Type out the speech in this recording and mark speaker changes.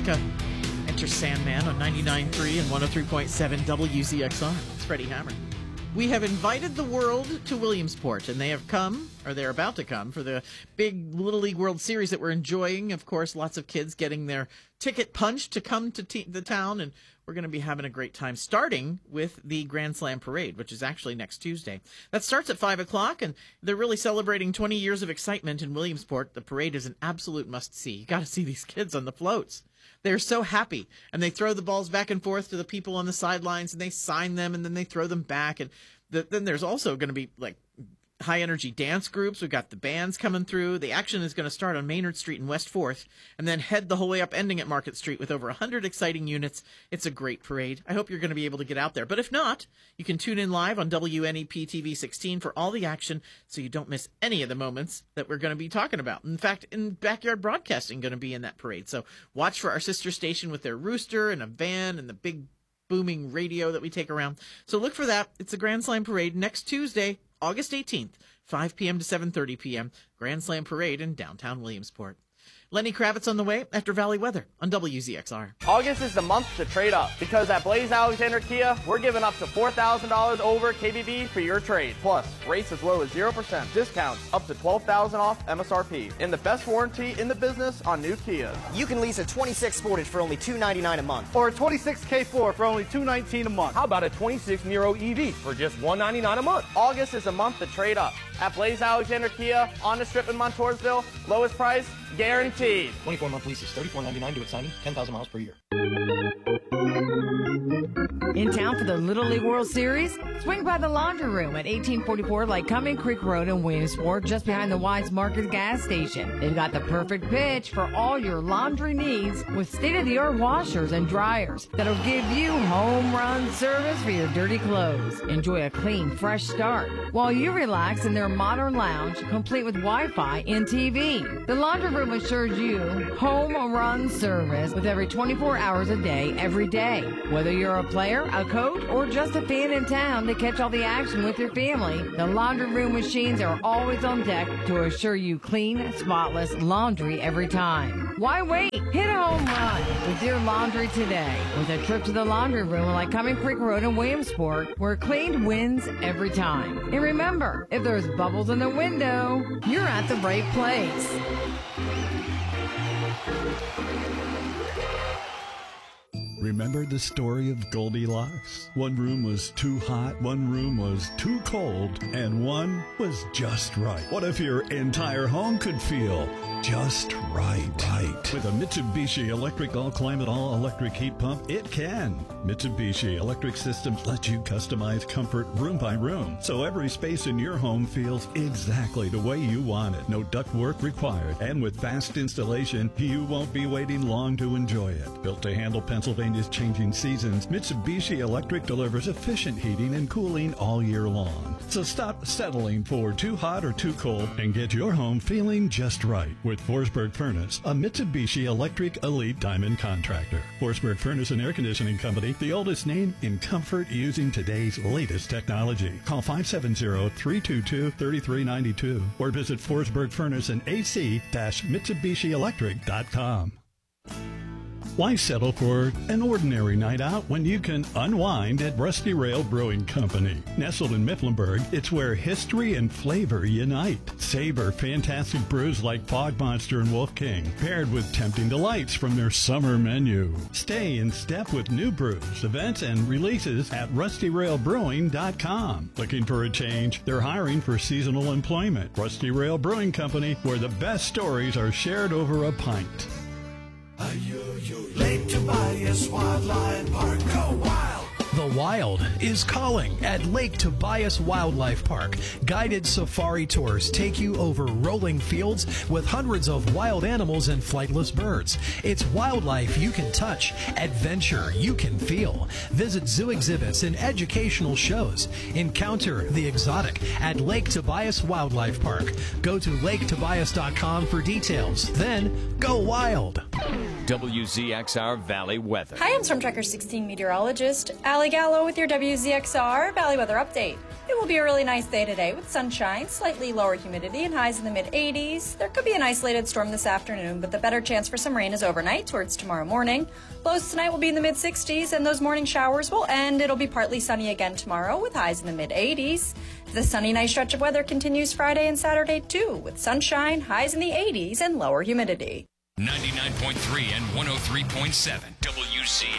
Speaker 1: America. Enter Sandman on 99.3 and 103.7 WZXR. It's Freddie Hammer. We have invited the world to Williamsport, and they have come, or they're about to come, for the big Little League World Series that we're enjoying. Of course, lots of kids getting their ticket punched to come to the town, and we're going to be having a great time, starting with the Grand Slam Parade, which is actually next Tuesday. That starts at 5 o'clock, and they're really celebrating 20 years of excitement in Williamsport. The parade is an absolute must-see. You got to see these kids on the floats. They're so happy, and they throw the balls back and forth to the people on the sidelines, and they sign them, and then they throw them back. And then there's also going to be like high-energy dance groups. We've got the bands coming through. The action is going to start on Maynard Street and West 4th, and then head the whole way up, ending at Market Street with over 100 exciting units. It's a great parade. I hope you're going to be able to get out there. But if not, you can tune in live on WNEP TV 16 for all the action, so you don't miss any of the moments that we're going to be talking about. In fact, in Backyard Broadcasting going to be in that parade. So watch for our sister station with their rooster and a van and the big booming radio that we take around. So look for that. It's a Grand Slam Parade next Tuesday, August 18th, 5 p.m. to 7:30 p.m. Grand Slam Parade in downtown Williamsport. Lenny Kravitz on the way after Valley Weather on WZXR.
Speaker 2: August is the month to trade up, because at Blaze Alexander Kia, we're giving up to $4,000 over KBB for your trade. Plus, rates as low as 0%, discounts up to $12,000 off MSRP, and the best warranty in the business on new Kias.
Speaker 3: You can lease a 26 Sportage for only $299 a month.
Speaker 4: Or a 26 K4 for only $219 a month.
Speaker 5: How about a 26 Nero EV for just $199 a month?
Speaker 2: August is a month to trade up. At Blaze Alexander Kia, on the strip in Montoursville, lowest price guaranteed.
Speaker 5: 24-month leases, $34.99 to signing, 10,000 miles per year.
Speaker 6: In town for the Little League World Series? Swing by the Laundry Room at 1844 Lycoming Creek Road in Williamsport, just behind the Weis Market gas station. They've got the perfect pitch for all your laundry needs with state-of-the-art washers and dryers that'll give you home run service for your dirty clothes. Enjoy a clean, fresh start while you relax in their modern lounge, complete with Wi-Fi and TV. The Laundry Room assures you home run service with every 24 hours a day, every day. Whether you're a player, a coach, or just a fan in town to catch all the action with your family, the Laundry Room machines are always on deck to assure you clean, spotless laundry every time. Why wait? Hit a home run with your laundry today with a trip to the Laundry Room like Cumming Creek Road in Williamsport, where clean wins every time. And remember, if there's bubbles in the window, you're at the right place.
Speaker 7: Remember the story of Goldilocks? One room was too hot, one room was too cold, and one was just right. What if your entire home could feel just right? With a Mitsubishi electric all-climate, all-electric heat pump, it can. Mitsubishi Electric Systems lets you customize comfort room by room, so every space in your home feels exactly the way you want it. No ductwork required, and with fast installation, you won't be waiting long to enjoy it. Built to handle Pennsylvania's changing seasons, Mitsubishi Electric delivers efficient heating and cooling all year long. So stop settling for too hot or too cold and get your home feeling just right with Forsberg Furnace, a Mitsubishi Electric Elite Diamond contractor. Forsberg Furnace and Air Conditioning Company, the oldest name in comfort using today's latest technology. Call 570-322-3392 or visit Forsberg Furnace and AC-MitsubishiElectric.com. Why settle for an ordinary night out when you can unwind at Rusty Rail Brewing Company? Nestled in Mifflinburg, it's where history and flavor unite. Savor fantastic brews like Fog Monster and Wolf King, paired with tempting delights from their summer menu. Stay in step with new brews, events, and releases at RustyRailBrewing.com. Looking for a change? They're hiring for seasonal employment. Rusty Rail Brewing Company, where the best stories are shared over a pint.
Speaker 8: Lake Tobias Wildlife Park. Go wild!
Speaker 9: The Wild is calling at Lake Tobias Wildlife Park. Guided safari tours take you over rolling fields with hundreds of wild animals and flightless birds. It's wildlife you can touch, adventure you can feel. Visit zoo exhibits and educational shows. Encounter the exotic at Lake Tobias Wildlife Park. Go to laketobias.com for details. Then go wild.
Speaker 10: WZXR Valley weather.
Speaker 11: Hi, I'm Storm Tracker 16 meteorologist Allie Gallo with your WZXR Valley weather update. It will be a really nice day today with sunshine, slightly lower humidity, and highs in the mid-80s. There could be an isolated storm this afternoon, but the better chance for some rain is overnight towards tomorrow morning. Lows tonight will be in the mid-60s, and those morning showers will end. It'll be partly sunny again tomorrow with highs in the mid-80s. The sunny nice stretch of weather continues Friday and Saturday, too, with sunshine, highs in the 80s, and lower humidity.
Speaker 12: 99.3 and 103.7 WZ.